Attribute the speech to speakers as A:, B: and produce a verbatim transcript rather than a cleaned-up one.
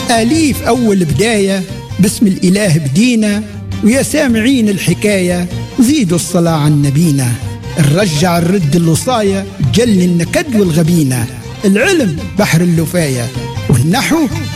A: أليف أول بداية، باسم الإله بدينا، ويا سامعين الحكاية زيدوا الصلاة على نبينا. نرجع الرد الوصاية، جل النكد والغبينة، العلم بحر اللفاية، والنحو